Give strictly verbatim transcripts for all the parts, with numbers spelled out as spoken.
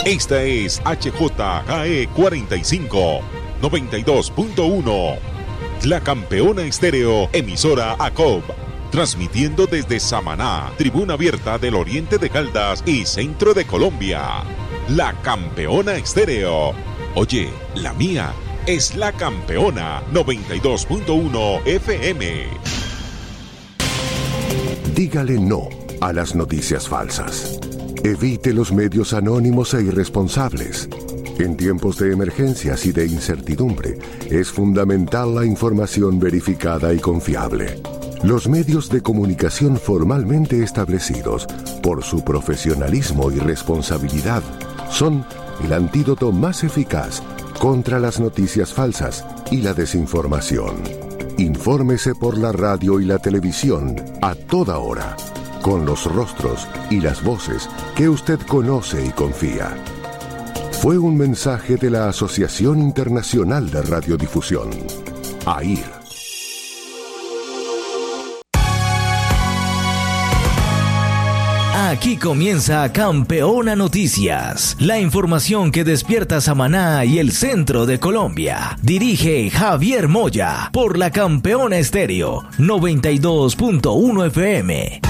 Esta es H J K E cuarenta y cinco, noventa y dos punto uno. La Campeona Estéreo, emisora A C O B. Transmitiendo desde Samaná, Tribuna Abierta del Oriente de Caldas y Centro de Colombia. La Campeona Estéreo. Oye, la mía es La Campeona noventa y dos punto uno F M. Dígale no a las noticias falsas. Evite los medios anónimos e irresponsables. En tiempos de emergencias y de incertidumbre, es fundamental la información verificada y confiable. Los medios de comunicación formalmente establecidos, por su profesionalismo y responsabilidad, son el antídoto más eficaz contra las noticias falsas y la desinformación. Infórmese por la radio y la televisión a toda hora, con los rostros y las voces que usted conoce y confía. Fue un mensaje de la Asociación Internacional de Radiodifusión, A I R. Aquí comienza Campeona Noticias, la información que despierta Samaná y el centro de Colombia. Dirige Javier Moya por la Campeona Estéreo noventa y dos punto uno F M.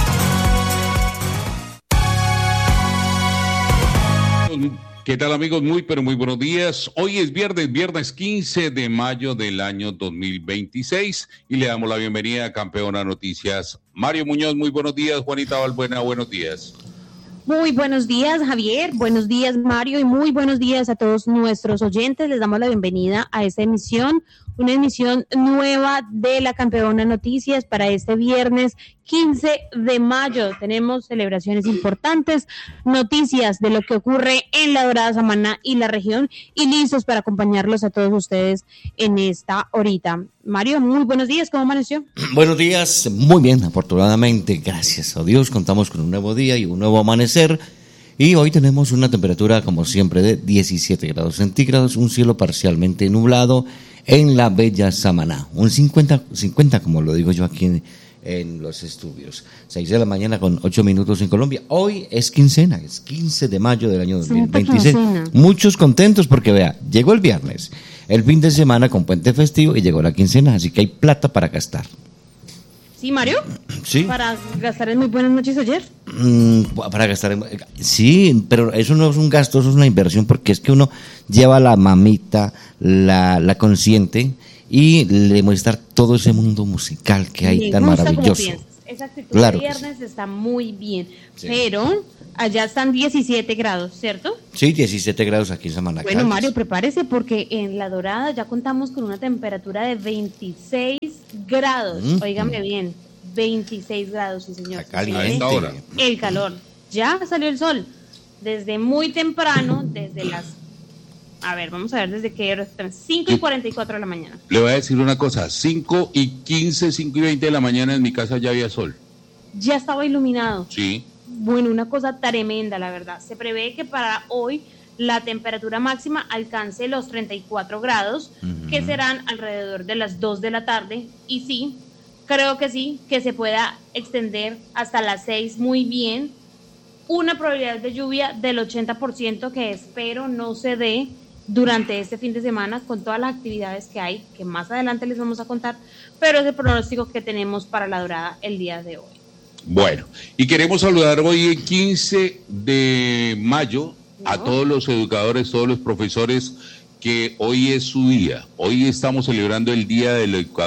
¿Qué tal, amigos? Muy, pero muy buenos días. Hoy es viernes, viernes quince de mayo del año dos mil veintiséis y le damos la bienvenida a Campeona Noticias. Mario Muñoz, muy buenos días. Juanita Valbuena, buenos días. Muy buenos días, Javier. Buenos días, Mario. Y muy buenos días a todos nuestros oyentes. Les damos la bienvenida a esta emisión, una emisión nueva de la Campeona Noticias para este viernes quince de mayo. Tenemos celebraciones importantes, noticias de lo que ocurre en la Dorada, Samaná y la región, y listos para acompañarlos a todos ustedes en esta horita. Mario, muy buenos días, ¿cómo amaneció? Buenos días, muy bien, afortunadamente, gracias a Dios, contamos con un nuevo día y un nuevo amanecer, y hoy tenemos una temperatura, como siempre, de diecisiete grados centígrados, un cielo parcialmente nublado en la bella Samaná, un cincuenta, cincuenta como lo digo yo aquí en, en los estudios, seis de la mañana con ocho minutos en Colombia. Hoy es quincena, es quince de mayo del año dos mil veintiséis, muchos contentos porque vea, llegó el viernes, el fin de semana con puente festivo y llegó la quincena, así que hay plata para gastar. ¿Sí, Mario? Sí. ¿Para gastar en Muy Buenas Noches ayer? Mm, para gastar en... Sí, pero eso no es un gasto, eso es una inversión, porque es que uno lleva a la mamita, la, la consciente, y le muestra todo ese mundo musical que hay sí, tan maravilloso. Esa actitud claro de viernes sí. Está muy bien, sí. Pero allá están diecisiete grados, ¿cierto? Sí, diecisiete grados aquí en Samaná. Bueno, Mario, prepárese porque en La Dorada ya contamos con una temperatura de veintiséis grados. Mm-hmm. Óigame bien, veintiséis grados, sí, señor. Acá caliente. Ahora. El calor. Ya salió el sol. Desde muy temprano, desde las... A ver, vamos a ver desde qué hora están. cinco y cuarenta y cuatro de la mañana. Le voy a decir una cosa, cinco y quince, cinco y veinte de la mañana en mi casa ya había sol. Ya estaba iluminado. Sí. Bueno, una cosa tremenda, la verdad. Se prevé que para hoy la temperatura máxima alcance los treinta y cuatro grados, uh-huh. que serán alrededor de las dos de la tarde. Y sí, creo que sí, que se pueda extender hasta las seis muy bien. Una probabilidad de lluvia del ochenta por ciento que espero no se dé durante este fin de semana con todas las actividades que hay, que más adelante les vamos a contar, pero es el pronóstico que tenemos para La Dorada el día de hoy. Bueno, y queremos saludar hoy el quince de mayo a no. todos los educadores, todos los profesores, que hoy es su día. Hoy estamos celebrando el Día del Educador.